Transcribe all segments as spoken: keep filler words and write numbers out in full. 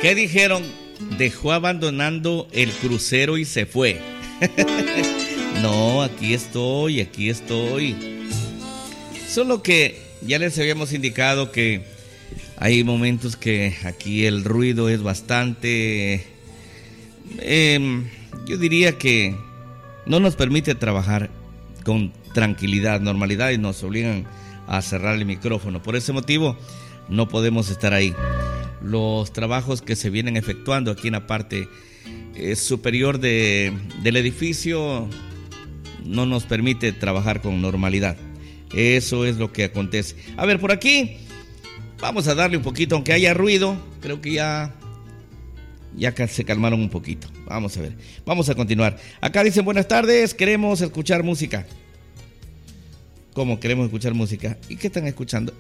¿Qué dijeron? Dejó abandonando el crucero y se fue. No, aquí estoy, aquí estoy. Solo que ya les habíamos indicado que hay momentos que aquí el ruido es bastante, eh, yo diría que no nos permite trabajar con tranquilidad, normalidad, y nos obligan a cerrar el micrófono. Por ese motivo no podemos estar ahí. Los trabajos que se vienen efectuando aquí en la parte eh, superior de, del edificio no nos permite trabajar con normalidad. Eso es lo que acontece. A ver, por aquí vamos a darle un poquito, aunque haya ruido. Creo que ya Ya se calmaron un poquito. Vamos a ver, vamos a continuar. Acá dicen buenas tardes, queremos escuchar música. ¿Cómo queremos escuchar música? ¿Y qué están escuchando?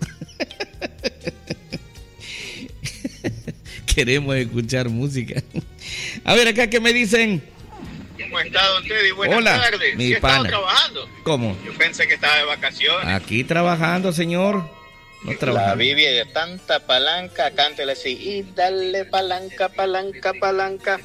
Queremos escuchar música. A ver, acá, ¿qué me dicen? ¿Cómo está, don Teddy? Buenas Hola, tardes. mi ¿Sí pana. estaba trabajando? ¿Cómo? Yo pensé que estaba de vacaciones. Aquí trabajando, señor. No La trabajando. Biblia de tanta palanca, cántele así. Y dale palanca, palanca, palanca.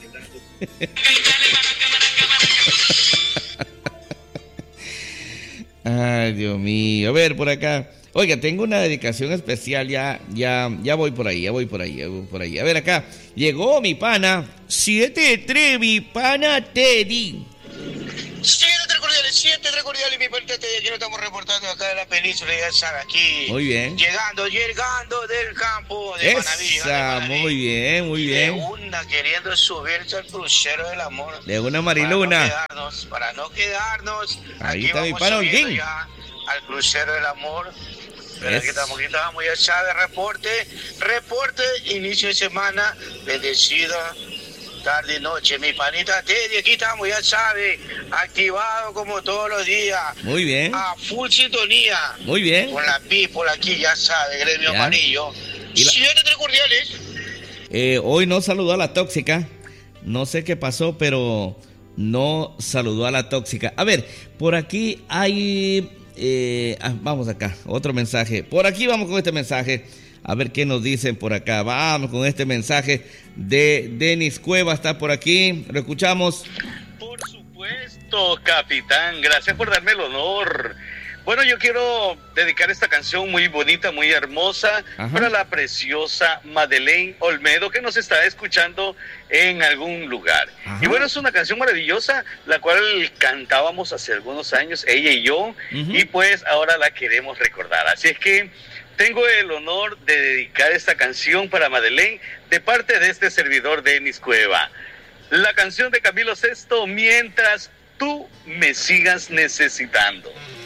Ay, Dios mío. A ver, por acá. Oiga, tengo una dedicación especial. Ya, ya, ya voy por ahí, ya voy por ahí, ya voy por ahí. A ver, acá. Llegó mi pana. siete tres, mi pana Teddy. Siete tres cordiales, siete tres cordiales, mi panita Teddy. Aquí lo estamos reportando acá de la península. Ya saben, aquí. Muy bien. Llegando, llegando del campo de Manaví. llegando de Esa, Manaví. muy bien, muy Y bien. de una queriendo subirse al crucero del amor. De una Para Mariluna. no quedarnos, para no quedarnos. Ahí Aquí está mi vamos pana subiendo Holguín. ya al crucero del amor. Pero aquí Es- estamos, aquí estamos, ya sabe, reporte, reporte, inicio de semana, bendecida, tarde y noche. Mi panita Teddy, aquí estamos, ya sabe, activado como todos los días, Muy bien, a full sintonía, muy bien. con la people aquí, ya sabe, gremio Ya. amarillo. Y la- Siete tres cordiales. Eh, hoy no saludó a la tóxica. No sé qué pasó, pero no saludó a la tóxica. A ver, por aquí hay... eh, ah, vamos acá, otro mensaje. Por aquí vamos con este mensaje. A ver qué nos dicen por acá. Vamos con este mensaje de Denis Cueva. Está por aquí. Lo escuchamos. Por supuesto, capitán. Gracias por darme el honor. Bueno, yo quiero dedicar esta canción muy bonita, muy hermosa, Ajá. para la preciosa Madeleine Olmedo, que nos está escuchando en algún lugar. Ajá. Y bueno, es una canción maravillosa, la cual cantábamos hace algunos años, ella y yo, Ujú. y pues ahora la queremos recordar. Así es que tengo el honor de dedicar esta canción para Madeleine, de parte de este servidor Denis Cueva. La canción de Camilo Sesto, Mientras tú me sigas necesitando.